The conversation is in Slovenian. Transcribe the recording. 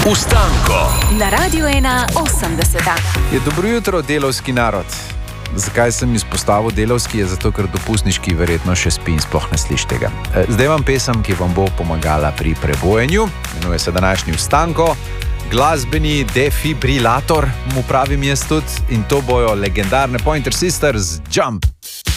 Ustanko Na Radiu 1:80. Je dobro jutro, delavski narod. Zakaj sem izpostavil delavski, je zato, ker dopustniški verjetno še spi in sploh ne sliši tega. Zdaj vam pesem, ki vam bo pomagala pri prebojenju. Imenuje se današnji Ustanko. Glasbeni defibrilator, mu pravim jaz tudi, in to bojo legendarne Pointer Sisters Jump.